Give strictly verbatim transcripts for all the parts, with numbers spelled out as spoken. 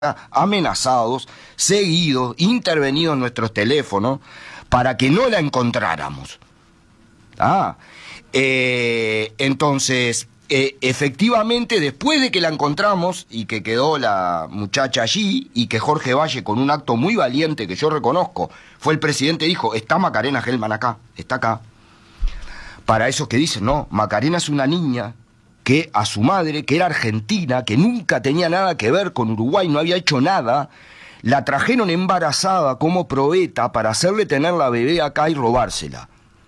amenazados, seguidos, intervenidos en nuestros teléfonos para que no la encontráramos. Ah, eh, entonces, eh, efectivamente, después de que la encontramos y que quedó la muchacha allí y que Jorge Valle, con un acto muy valiente que yo reconozco, fue el presidente, dijo, está Macarena Gelman acá, está acá. Para esos que dicen, no, Macarena es una niña que a su madre, que era argentina, que nunca tenía nada que ver con Uruguay, no había hecho nada, la trajeron embarazada como probeta para hacerle tener la bebé acá y robársela.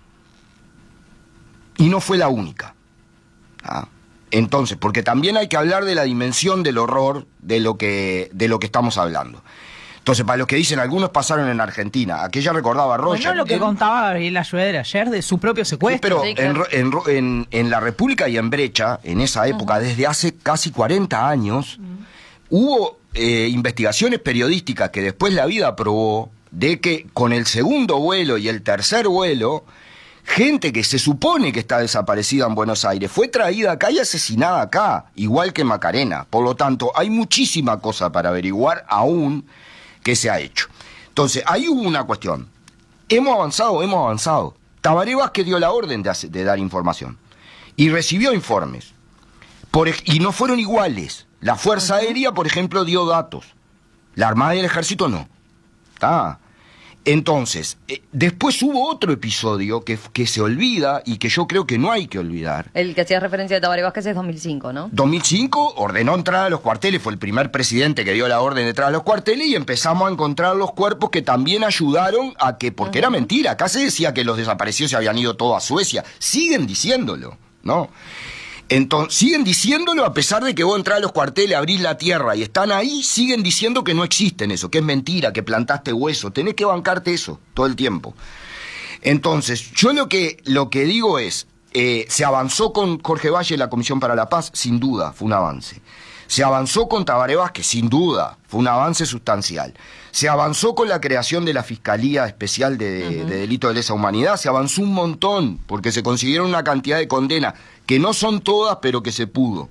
Y no fue la única. ¿Ah? Entonces, porque también hay que hablar de la dimensión del horror de lo que, de lo que estamos hablando. Entonces, para los que dicen, algunos pasaron en Argentina. Aquella recordaba a Rocha. Bueno, lo que en... contaba Gabriela Schroeder ayer de su propio secuestro. Sí, pero sí, claro. en, en, en la República y en Brecha, en esa época, uh-huh. desde hace casi cuarenta años, uh-huh. hubo eh, investigaciones periodísticas que después la vida probó de que con el segundo vuelo y el tercer vuelo, gente que se supone que está desaparecida en Buenos Aires fue traída acá y asesinada acá, igual que Macarena. Por lo tanto, hay muchísima cosa para averiguar aún que se ha hecho. Entonces, ahí hubo una cuestión. Hemos avanzado, hemos avanzado. Tabaré Vázquez dio la orden de, hacer, de dar información. Y recibió informes. Por, y no fueron iguales. La Fuerza Aérea, por ejemplo, dio datos. La Armada y el Ejército no. ¿Está? Entonces, eh, después hubo otro episodio que, que se olvida y que yo creo que no hay que olvidar. El que hacía referencia de Tabaré Vázquez es dos mil cinco, ¿no? dos mil cinco ordenó entrar a los cuarteles, fue el primer presidente que dio la orden de entrar a los cuarteles y empezamos a encontrar los cuerpos que también ayudaron a que, porque uh-huh. era mentira, acá se decía que los desaparecidos se habían ido todos a Suecia, siguen diciéndolo, ¿no? Entonces, siguen diciéndolo a pesar de que vos entrás a los cuarteles, abrís la tierra y están ahí, siguen diciendo que no existen eso, que es mentira, que plantaste hueso, tenés que bancarte eso todo el tiempo. Entonces, yo lo que, lo que digo es, eh, se avanzó con Jorge Valle en la Comisión para la Paz, sin duda, fue un avance. Se avanzó con Tabaré Vázquez, sin duda, fue un avance sustancial. Se avanzó con la creación de la Fiscalía Especial de, uh-huh. de Delito de Lesa Humanidad, se avanzó un montón, porque se consiguieron una cantidad de condenas, que no son todas, pero que se pudo.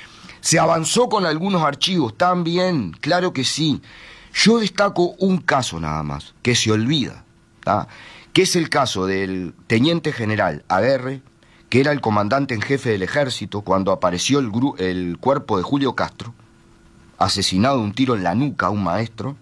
Se avanzó con algunos archivos, también, claro que sí. Yo destaco un caso nada más, que se olvida, ¿tá? Que es el caso del teniente general Aguerre, que era el comandante en jefe del ejército cuando apareció el, gru- el cuerpo de Julio Castro, asesinado de un tiro en la nuca a un maestro,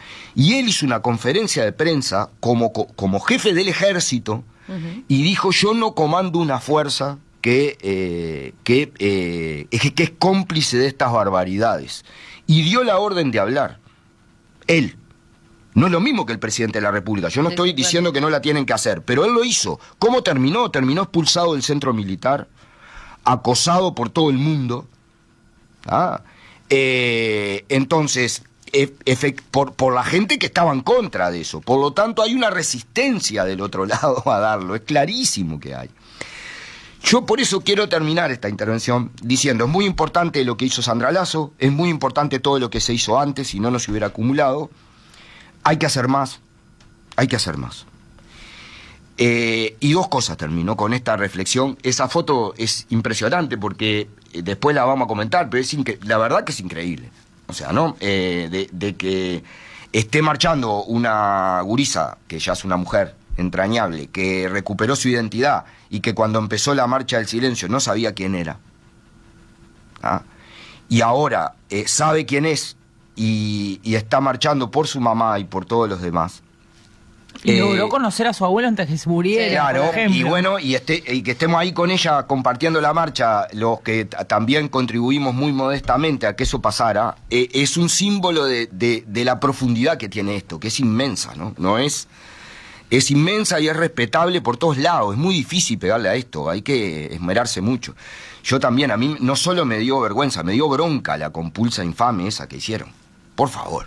y él hizo una conferencia de prensa como, como jefe del ejército, uh-huh. y dijo, yo no comando una fuerza que, eh, que, eh, es, que es cómplice de estas barbaridades, y dio la orden de hablar, él. No es lo mismo que el presidente de la República. Yo no estoy sí, diciendo claro. que no la tienen que hacer, pero él lo hizo. ¿Cómo terminó? Terminó expulsado del centro militar, acosado por todo el mundo. Ah, eh, entonces, e- efect- por, por la gente que estaba en contra de eso. Por lo tanto, hay una resistencia del otro lado a darlo. Es clarísimo que hay. Yo por eso quiero terminar esta intervención diciendo, es muy importante lo que hizo Sandra Lasso, es muy importante todo lo que se hizo antes, si no, no se hubiera acumulado. Hay que hacer más, hay que hacer más. Eh, y dos cosas termino con esta reflexión. Esa foto es impresionante porque eh, después la vamos a comentar, pero es incre- la verdad que es increíble. O sea, ¿no? Eh, de, de que esté marchando una gurisa, que ya es una mujer entrañable, que recuperó su identidad y que cuando empezó la marcha del silencio no sabía quién era. ¿Ah? Y ahora eh, sabe quién es. Y, y está marchando por su mamá y por todos los demás. Y eh, logró conocer a su abuelo antes que se muriera, claro, por ejemplo. y bueno, y, este, y que estemos ahí con ella compartiendo la marcha, los que t- también contribuimos muy modestamente a que eso pasara, eh, es un símbolo de, de, de la profundidad que tiene esto, que es inmensa, ¿no? No es... Es inmensa y es respetable por todos lados. Es muy difícil pegarle a esto, hay que esmerarse mucho. Yo también, a mí no solo me dio vergüenza, me dio bronca la compulsa infame esa que hicieron. Por favor.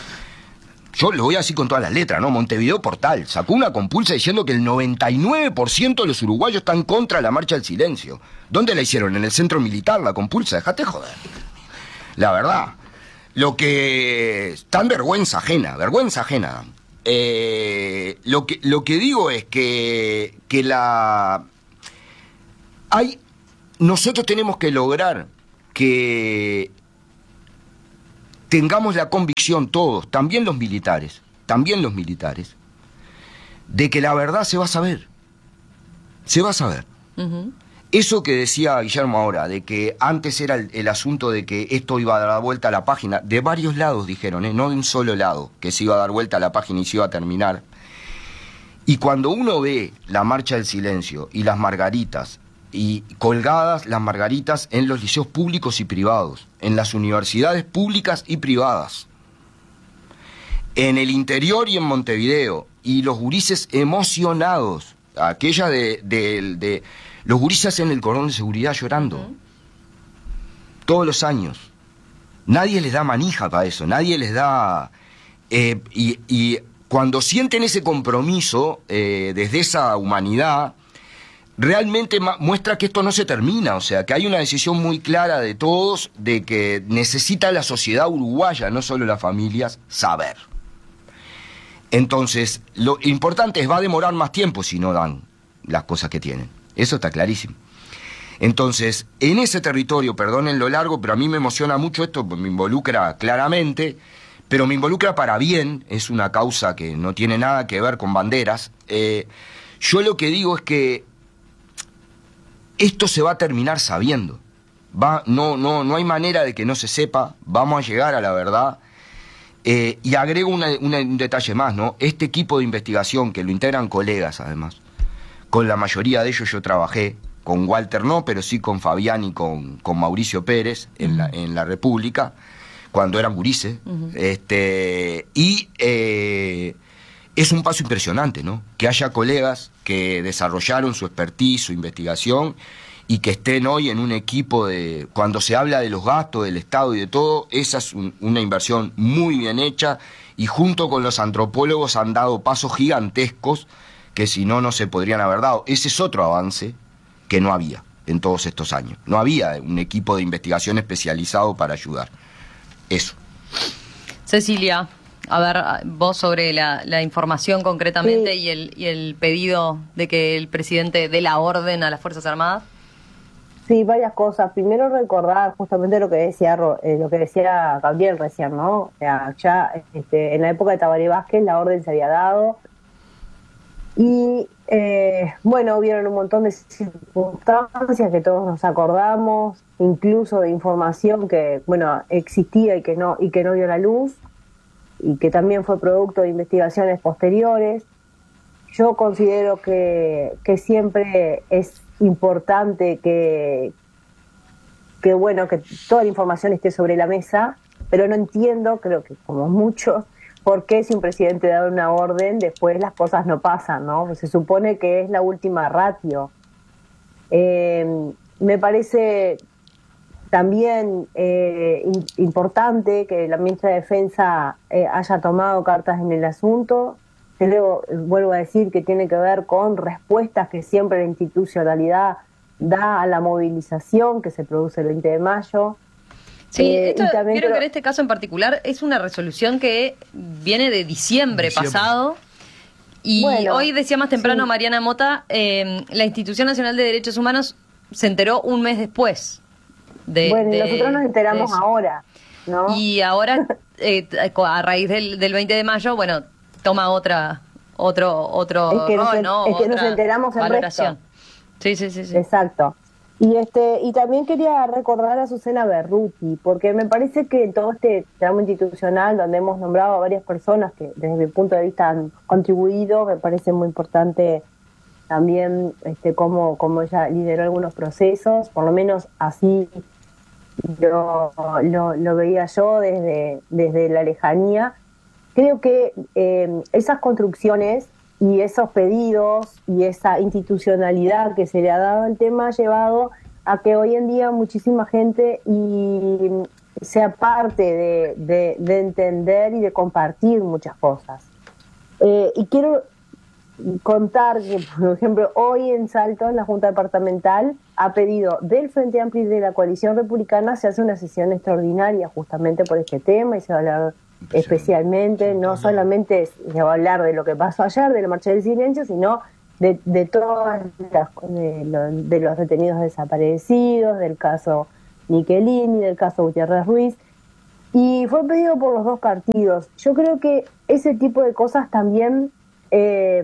Yo lo voy a decir con todas las letras, ¿no? Montevideo Portal sacó una compulsa diciendo que el noventa y nueve por ciento de los uruguayos están contra la marcha del silencio. ¿Dónde la hicieron? En el centro militar, la compulsa. Dejate joder. La verdad. Lo que... Tan vergüenza ajena, vergüenza ajena. Eh, lo que lo que digo es que, que la... Hay... Nosotros tenemos que lograr que tengamos la convicción todos, también los militares, también los militares, de que la verdad se va a saber. Se va a saber. Uh-huh. Eso que decía Guillermo ahora, de que antes era el, el asunto de que esto iba a dar vuelta a la página, de varios lados dijeron, ¿eh? No de un solo lado, que se iba a dar vuelta a la página y se iba a terminar. Y cuando uno ve la Marcha del Silencio y las margaritas, y colgadas las margaritas en los liceos públicos y privados, en las universidades públicas y privadas, en el interior y en Montevideo, y los gurises emocionados, aquella de, de, de los gurises en el cordón de seguridad llorando, uh-huh. todos los años. Nadie les da manija para eso, nadie les da... Eh, y, y cuando sienten ese compromiso eh, desde esa humanidad, realmente muestra que esto no se termina, o sea, que hay una decisión muy clara de todos de que necesita la sociedad uruguaya, no solo las familias, saber. Entonces, lo importante es, va a demorar más tiempo si no dan las cosas que tienen. Eso está clarísimo. Entonces, en ese territorio, perdonen lo largo, pero a mí me emociona mucho esto, me involucra claramente, pero me involucra para bien, es una causa que no tiene nada que ver con banderas. Eh, yo lo que digo es que esto se va a terminar sabiendo. Va, no, no, no hay manera de que no se sepa, vamos a llegar a la verdad. Eh, y agrego una, una, un detalle más, ¿no? Este equipo de investigación, que lo integran colegas además, con la mayoría de ellos yo trabajé, con Walter no, pero sí con Fabián y con, con Mauricio Pérez en la, en la República, cuando eran gurises, uh-huh. este, y eh, es un paso impresionante, ¿no? Que haya colegas que desarrollaron su expertise, su investigación, y que estén hoy en un equipo de... Cuando se habla de los gastos del Estado y de todo, esa es un, una inversión muy bien hecha, y junto con los antropólogos han dado pasos gigantescos que si no, no se podrían haber dado. Ese es otro avance que no había en todos estos años. No había un equipo de investigación especializado para ayudar. Eso. Cecilia, a ver, vos sobre la, la información concretamente sí. y, el, y el pedido de que el presidente dé la orden a las Fuerzas Armadas. Sí, varias cosas. Primero recordar justamente lo que decía eh, lo que decía Gabriel recién, ¿no? O sea, ya este, en la época de Tabaré Vázquez la orden se había dado y eh, bueno, hubieron un montón de circunstancias que todos nos acordamos, incluso de información que bueno existía y que no y que no dio la luz y que también fue producto de investigaciones posteriores. Yo considero que que siempre es importante que, que bueno que toda la información esté sobre la mesa, pero no entiendo, creo que como muchos, por qué si un presidente da una orden después las cosas no pasan, ¿no? Pues se supone que es la última ratio. Eh, me parece también eh, in, importante que la ministra de Defensa eh, haya tomado cartas en el asunto. Luego, vuelvo a decir que tiene que ver con respuestas que siempre la institucionalidad da a la movilización que se produce el veinte de mayo. Sí, eh, esto, y también creo creo... que en este caso en particular es una resolución que viene de diciembre, diciembre. pasado. Y bueno, hoy decía más temprano sí. Mariana Mota, eh, la Institución Nacional de Derechos Humanos se enteró un mes después. De, bueno, y de, nosotros nos enteramos ahora, ¿no? Y ahora, eh, a raíz del, del veinte de mayo, bueno... toma otra otro otro es que, rol, nos, ¿no? es que otra nos enteramos en valoración. Resto. Sí, sí, sí, sí. Exacto. Y este y también quería recordar a Susana Berruti, porque me parece que en todo este tramo institucional donde hemos nombrado a varias personas que desde mi punto de vista han contribuido, me parece muy importante también este cómo, cómo ella lideró algunos procesos, por lo menos así lo, lo, lo veía yo desde, desde la lejanía. Creo que eh, esas construcciones y esos pedidos y esa institucionalidad que se le ha dado al tema ha llevado a que hoy en día muchísima gente y sea parte de, de, de entender y de compartir muchas cosas. Eh, y quiero contar que, por ejemplo, hoy en Salto, en la Junta Departamental, ha pedido del Frente Amplio y de la Coalición Republicana se hace una sesión extraordinaria justamente por este tema y se va a hablar especialmente, no solamente se va a hablar de lo que pasó ayer, de la Marcha del Silencio, sino de, de todas las, de, lo, de los detenidos desaparecidos, del caso Michelini, del caso Gutiérrez Ruiz. Y fue pedido por los dos partidos. Yo creo que ese tipo de cosas también eh,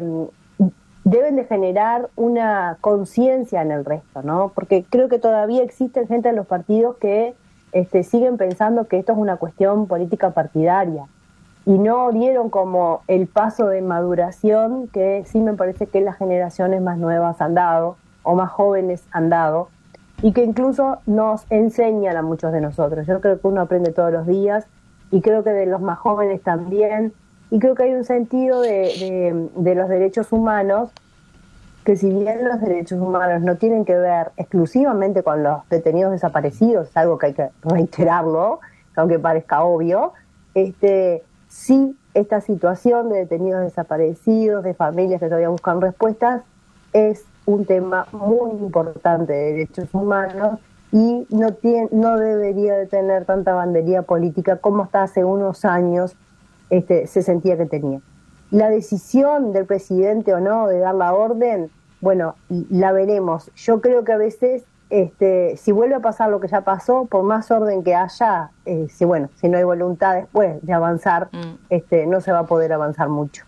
deben de generar una conciencia en el resto, ¿no? Porque creo que todavía existe gente en los partidos que este, siguen pensando que esto es una cuestión política partidaria y no dieron como el paso de maduración que sí me parece que las generaciones más nuevas han dado o más jóvenes han dado, y que incluso nos enseñan a muchos de nosotros. Yo creo que uno aprende todos los días, y creo que de los más jóvenes también, y creo que hay un sentido de, de, de los derechos humanos, que si bien los derechos humanos no tienen que ver exclusivamente con los detenidos desaparecidos, es algo que hay que reiterarlo, aunque parezca obvio, este, sí, esta situación de detenidos desaparecidos, de familias que todavía buscan respuestas, es un tema muy importante de derechos humanos y no tiene, no debería de tener tanta bandería política como hasta hace unos años este, se sentía que tenía. La decisión del presidente o no de dar la orden, bueno, la veremos. Yo creo que a veces, este, si vuelve a pasar lo que ya pasó, por más orden que haya, eh, si bueno, si no hay voluntad después de avanzar, mm. este, no se va a poder avanzar mucho.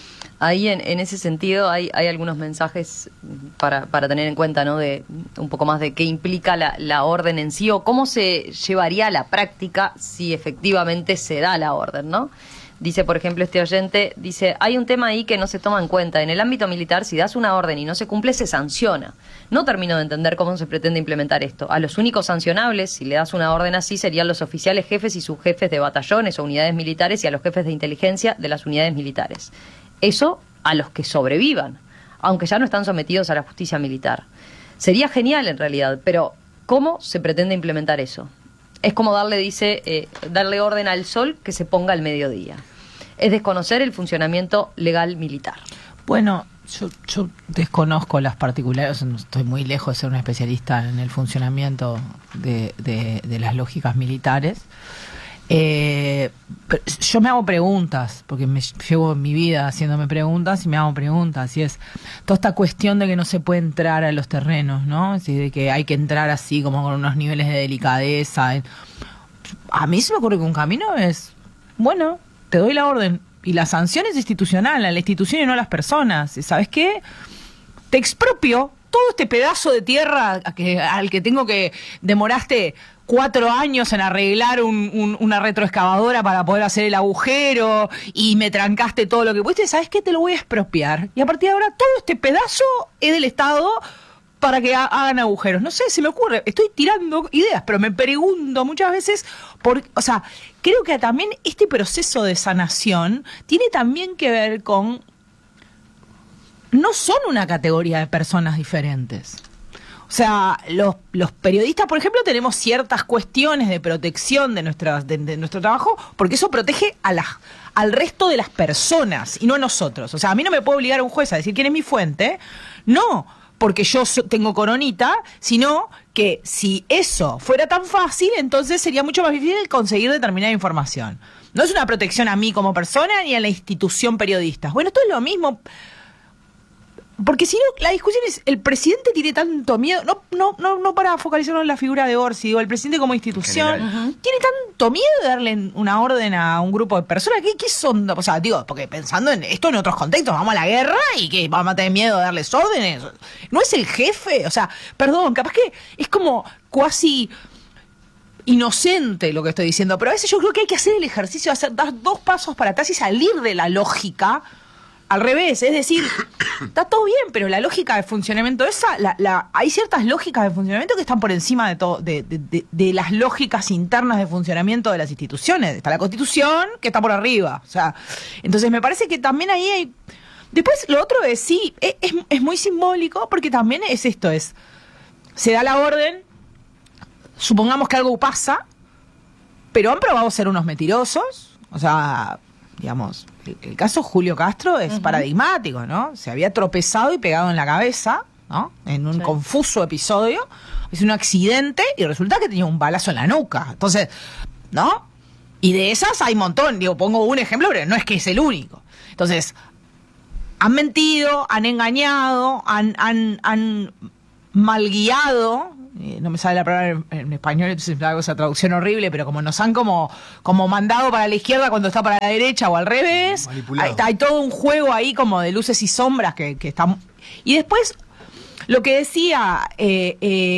Ahí en, en ese sentido hay, hay algunos mensajes para, para tener en cuenta, ¿no? De un poco más de qué implica la, la orden en sí o cómo se llevaría a la práctica si efectivamente se da la orden, ¿no? Dice, por ejemplo, este oyente, dice, hay un tema ahí que no se toma en cuenta. En el ámbito militar, si das una orden y no se cumple, se sanciona. No termino de entender cómo se pretende implementar esto. A los únicos sancionables, si le das una orden así, serían los oficiales jefes y subjefes de batallones o unidades militares y a los jefes de inteligencia de las unidades militares. Eso a los que sobrevivan, aunque ya no están sometidos a la justicia militar. Sería genial en realidad, pero ¿cómo se pretende implementar eso? Es como darle, dice, eh, darle orden al sol que se ponga al mediodía. Es desconocer el funcionamiento legal militar. Bueno, yo, yo desconozco las particulares, estoy muy lejos de ser un especialista en el funcionamiento de, de, de las lógicas militares. Eh, yo me hago preguntas, porque me llevo mi vida haciéndome preguntas y me hago preguntas, y es toda esta cuestión de que no se puede entrar a los terrenos, ¿no? Es decir, de que hay que entrar así como con unos niveles de delicadeza. A mí se me ocurre que un camino es, bueno, te doy la orden, y la sanción es institucional, a la institución y no a las personas. ¿Sabes qué? Te expropio todo este pedazo de tierra a que, al que tengo que demoraste cuatro años en arreglar un, un, una retroexcavadora para poder hacer el agujero y me trancaste todo lo que pudiste. ¿Sabes qué? Te lo voy a expropiar. Y a partir de ahora todo este pedazo es del Estado para que ha, hagan agujeros. No sé, se me ocurre. Estoy tirando ideas, pero me pregunto muchas veces, por, o sea, creo que también este proceso de sanación tiene también que ver con... No son una categoría de personas diferentes. O sea, los, los periodistas, por ejemplo, tenemos ciertas cuestiones de protección de, nuestras, de, de nuestro trabajo, porque eso protege a la, al resto de las personas y no a nosotros. O sea, a mí no me puede obligar a un juez a decir quién es mi fuente, no porque yo tengo coronita, sino que si eso fuera tan fácil, entonces sería mucho más difícil conseguir determinada información. No es una protección a mí como persona ni a la institución periodista. Bueno, esto es lo mismo... Porque si no, la discusión es, el presidente tiene tanto miedo, no no no no para focalizarnos en la figura de Orsi, digo, el presidente como institución, uh-huh. tiene tanto miedo de darle una orden a un grupo de personas, ¿qué, qué son? O sea, digo, porque pensando en esto en otros contextos, vamos a la guerra y que vamos a tener miedo de darles órdenes, no es el jefe, o sea, perdón, capaz que es como cuasi... inocente lo que estoy diciendo, pero a veces yo creo que hay que hacer el ejercicio de hacer, dar dos pasos para atrás y salir de la lógica al revés, es decir, está todo bien, pero la lógica de funcionamiento esa, la, la, hay ciertas lógicas de funcionamiento que están por encima de todo, de, de, de, de las lógicas internas de funcionamiento de las instituciones. Está la Constitución, que está por arriba, o sea, entonces me parece que también ahí hay... Después lo otro es, sí, es, es, es muy simbólico, porque también es esto, es, se da la orden, supongamos que algo pasa, pero han probado ser unos mentirosos, o sea... Digamos, el, el caso Julio Castro es uh-huh. paradigmático, ¿no? Se había tropezado y pegado en la cabeza, ¿no? En un sí. confuso episodio. Es un accidente y resulta que tenía un balazo en la nuca. Entonces, ¿no? Y de esas hay un montón. Digo, pongo un ejemplo, pero no es que es el único. Entonces, han mentido, han engañado, han, han, han malguiado eh, no me sale la palabra en, en español, entonces hago esa traducción horrible, pero como nos han como, como mandado para la izquierda cuando está para la derecha o al revés, hay, hay todo un juego ahí como de luces y sombras que, que está... Y después, lo que decía eh,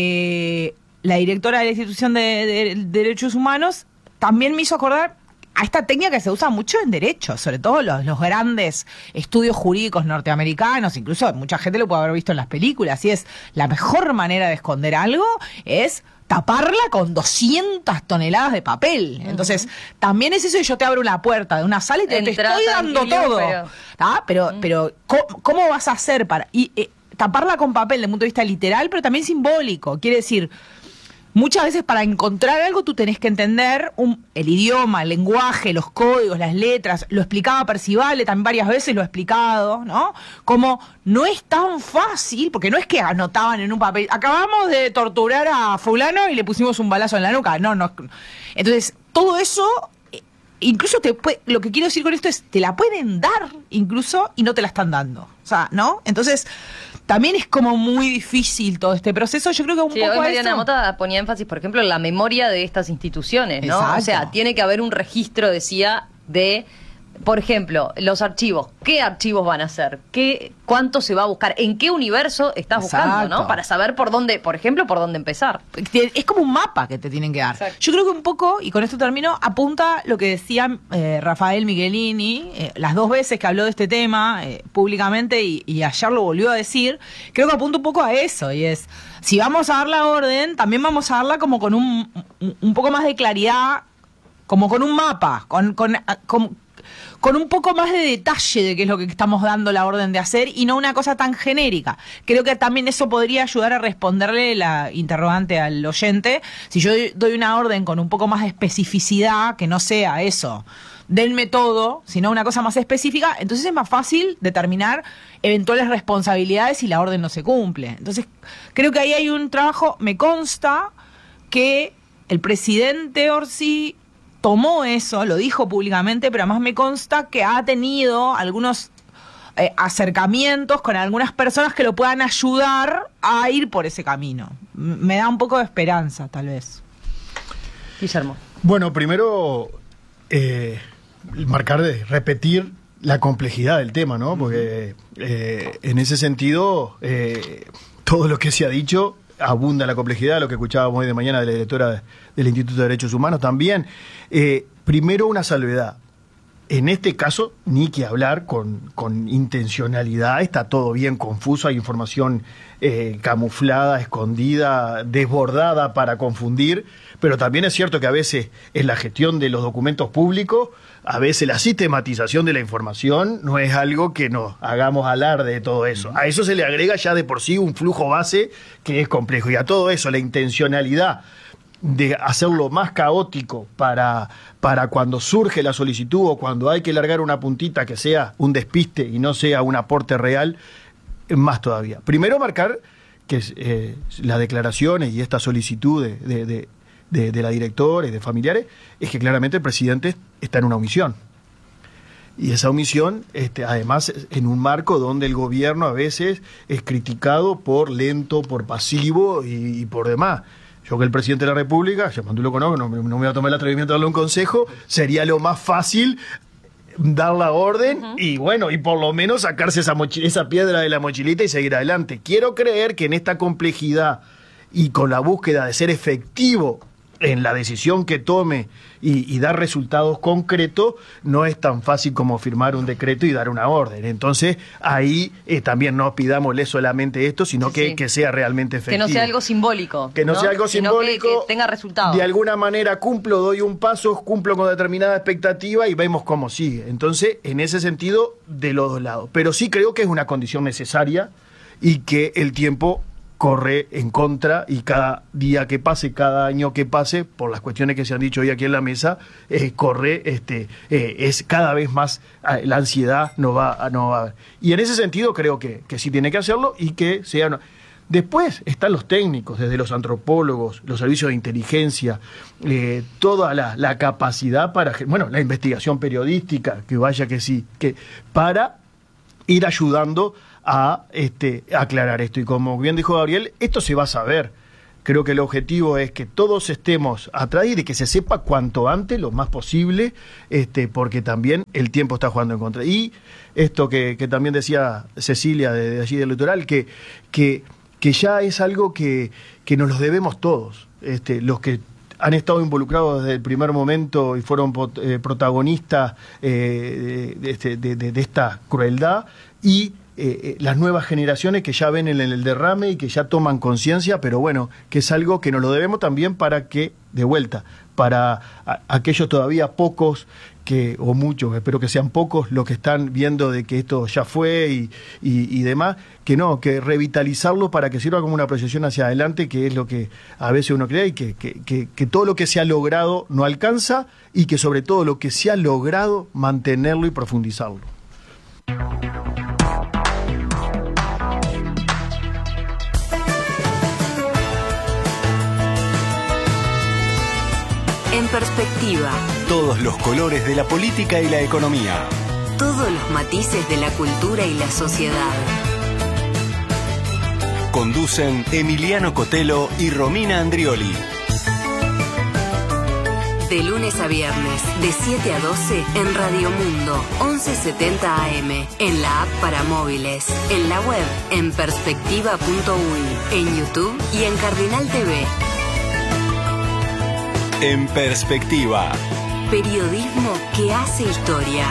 eh, la directora de la institución de, de, de derechos humanos, también me hizo acordar a esta técnica que se usa mucho en derecho, sobre todo los, los grandes estudios jurídicos norteamericanos, incluso mucha gente lo puede haber visto en las películas, y es la mejor manera de esconder algo es taparla con doscientas toneladas de papel. Uh-huh. Entonces, también es eso de yo te abro una puerta de una sala y te, te estoy dando todo. Pero, pero, uh-huh. pero ¿cómo, ¿cómo vas a hacer para y, eh, taparla con papel desde un punto de vista literal, pero también simbólico? Quiere decir, muchas veces para encontrar algo tú tenés que entender un, el idioma, el lenguaje, los códigos, las letras. Lo explicaba Percivale también varias veces, lo he explicado, ¿no? Como no es tan fácil, porque no es que anotaban en un papel, acabamos de torturar a fulano y le pusimos un balazo en la nuca. No, no. Entonces, todo eso, incluso te puede, lo que quiero decir con esto es, te la pueden dar incluso y no te la están dando. O sea, ¿no? Entonces, también es como muy difícil todo este proceso. Yo creo que un sí, poco hoy Mariana eso... Mota ponía énfasis, por ejemplo, en la memoria de estas instituciones, ¿no? Exacto. O sea, tiene que haber un registro, decía, de, por ejemplo, los archivos. ¿Qué archivos van a ser? ¿Qué, cuánto se va a buscar? ¿En qué universo estás Exacto. buscando, no? Para saber por dónde, por ejemplo, por dónde empezar. Es como un mapa que te tienen que dar. Exacto. Yo creo que un poco, y con esto termino, apunta lo que decía eh, Rafael Michelini, eh, las dos veces que habló de este tema eh, públicamente y, y ayer lo volvió a decir. Creo que apunta un poco a eso, y es, si vamos a dar la orden, también vamos a darla como con un, un, un poco más de claridad, como con un mapa, con... con, con con un poco más de detalle de qué es lo que estamos dando la orden de hacer y no una cosa tan genérica. Creo que también eso podría ayudar a responderle la interrogante al oyente. Si yo doy una orden con un poco más de especificidad, que no sea eso, denme todo, sino una cosa más específica, entonces es más fácil determinar eventuales responsabilidades si la orden no se cumple. Entonces, creo que ahí hay un trabajo, me consta que el presidente Orsi tomó eso, lo dijo públicamente, pero además me consta que ha tenido algunos eh, acercamientos con algunas personas que lo puedan ayudar a ir por ese camino. M- me da un poco de esperanza, tal vez. Guillermo. Bueno, primero, eh, marcar, de repetir la complejidad del tema, ¿no? Porque eh, en ese sentido, eh, todo lo que se ha dicho abunda la complejidad, lo que escuchábamos hoy de mañana de la directora de, del Instituto de Derechos Humanos también. Eh, primero, una salvedad. En este caso, ni que hablar con, con intencionalidad, está todo bien confuso, hay información eh, camuflada, escondida, desbordada para confundir, pero también es cierto que a veces en la gestión de los documentos públicos, a veces la sistematización de la información no es algo que nos hagamos alarde de todo eso. A eso se le agrega ya de por sí un flujo base que es complejo, y a todo eso la intencionalidad de hacerlo más caótico para, para cuando surge la solicitud o cuando hay que largar una puntita que sea un despiste y no sea un aporte real, más todavía. Primero marcar que eh, las declaraciones y esta solicitud de, de, de, de, de la directora y de familiares es que claramente el presidente está en una omisión. Y esa omisión, este, además, en un marco donde el gobierno a veces es criticado por lento, por pasivo y, y por demás. Yo que el presidente de la República, ya cuando lo conozco, no, no me voy a tomar el atrevimiento de darle un consejo, sería lo más fácil dar la orden uh-huh. y bueno, y por lo menos sacarse esa, mochi- esa piedra de la mochilita y seguir adelante. Quiero creer que en esta complejidad y con la búsqueda de ser efectivo en la decisión que tome y, y dar resultados concretos, no es tan fácil como firmar un decreto y dar una orden. Entonces, ahí eh, también no pidámosle solamente esto, sino sí, que, sí. que sea realmente efectivo. Que no sea algo simbólico. Que no, ¿no? sea algo sino simbólico. Que, que tenga resultados. De alguna manera cumplo, doy un paso, cumplo con determinada expectativa y vemos cómo sigue. Entonces, en ese sentido, de los dos lados. Pero sí creo que es una condición necesaria y que el tiempo corre en contra, y cada día que pase, cada año que pase, por las cuestiones que se han dicho hoy aquí en la mesa, eh, corre, este, eh, es cada vez más, eh, la ansiedad no va, no va a haber. Y en ese sentido creo que, que sí tiene que hacerlo y que sea... Después están los técnicos, desde los antropólogos, los servicios de inteligencia, eh, toda la, la capacidad para, bueno, la investigación periodística, que vaya que sí, que para ir ayudando a este, aclarar esto. Y como bien dijo Gabriel, esto se va a saber. Creo que el objetivo es que todos estemos atrás y de que se sepa cuanto antes, lo más posible, este, porque también el tiempo está jugando en contra. Y esto que, que también decía Cecilia de, de allí del litoral, que, que, que ya es algo que, que nos los debemos todos, este, los que han estado involucrados desde el primer momento y fueron eh, protagonistas eh, de, de, de, de, de esta crueldad, y eh, eh, las nuevas generaciones que ya ven en el derrame y que ya toman conciencia, pero bueno, que es algo que nos lo debemos también para que, de vuelta, para a, aquellos todavía pocos, que o muchos, espero que sean pocos, los que están viendo de que esto ya fue y, y, y demás, que no, que revitalizarlo para que sirva como una proyección hacia adelante, que es lo que a veces uno cree, y que, que, que, que todo lo que se ha logrado no alcanza, y que sobre todo lo que se ha logrado, mantenerlo y profundizarlo. En perspectiva. Todos los colores de la política y la economía. Todos los matices de la cultura y la sociedad. Conducen Emiliano Cotelo y Romina Andrioli. De lunes a viernes, de siete a doce, en Radio Mundo, once setenta A M, en la app para móviles, en la web, en perspectiva punto uy, en YouTube y en Cardinal T V. En perspectiva. Periodismo que hace historia.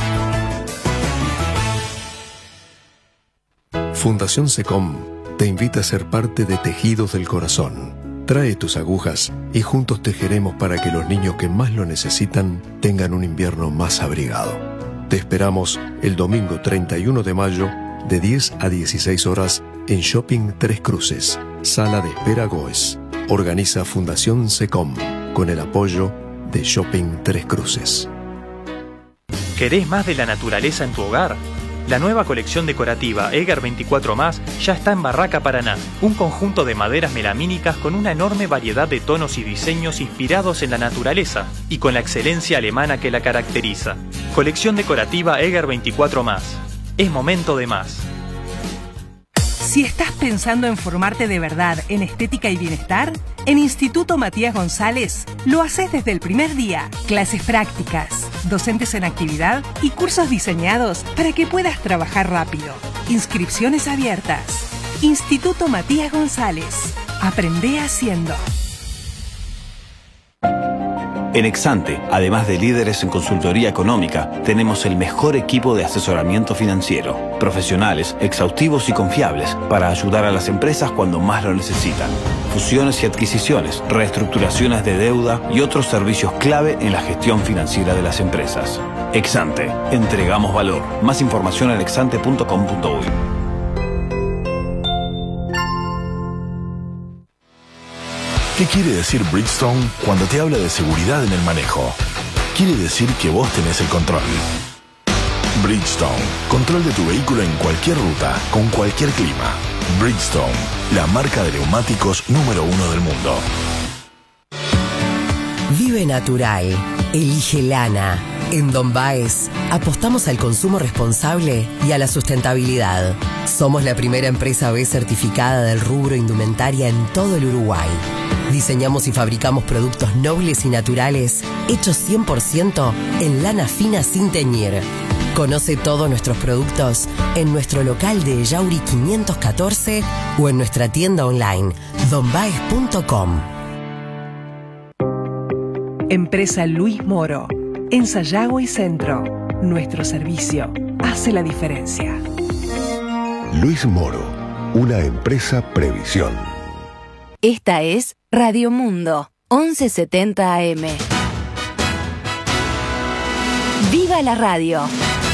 Fundación SECOM te invita a ser parte de Tejidos del Corazón. Trae tus agujas y juntos tejeremos para que los niños que más lo necesitan tengan un invierno más abrigado. Te esperamos el domingo treinta y uno de mayo de diez a dieciséis horas en Shopping Tres Cruces, Sala de Espera Goes. Organiza Fundación SECOM con el apoyo de Shopping Tres Cruces. ¿Querés más de la naturaleza en tu hogar? La nueva colección decorativa Eger veinticuatro más ya está en Barraca Paraná, un conjunto de maderas melamínicas con una enorme variedad de tonos y diseños inspirados en la naturaleza y con la excelencia alemana que la caracteriza. Colección decorativa Eger veinticuatro más. Es momento de más. Si estás pensando en formarte de verdad en estética y bienestar, en Instituto Matías González lo haces desde el primer día. Clases prácticas, docentes en actividad y cursos diseñados para que puedas trabajar rápido. Inscripciones abiertas. Instituto Matías González. Aprende haciendo. En Exante, además de líderes en consultoría económica, tenemos el mejor equipo de asesoramiento financiero, profesionales, exhaustivos y confiables para ayudar a las empresas cuando más lo necesitan. Fusiones y adquisiciones, reestructuraciones de deuda y otros servicios clave en la gestión financiera de las empresas. Exante, entregamos valor. Más información en exante punto com punto uy. ¿Qué quiere decir Bridgestone cuando te habla de seguridad en el manejo? Quiere decir que vos tenés el control. Bridgestone, control de tu vehículo en cualquier ruta, con cualquier clima. Bridgestone, la marca de neumáticos número uno del mundo. Vive natural, elige lana. En Don Baez apostamos al consumo responsable y a la sustentabilidad. Somos la primera empresa B certificada del rubro indumentaria en todo el Uruguay. Diseñamos y fabricamos productos nobles y naturales hechos cien por ciento en lana fina sin teñir. Conoce todos nuestros productos en nuestro local de Yauri quinientos catorce o en nuestra tienda online don baez punto com. Empresa Luis Moro. En Sayago y Centro. Nuestro servicio hace la diferencia. Luis Moro, una empresa Previsión. Esta es Radio Mundo, once setenta A M. ¡Viva la radio!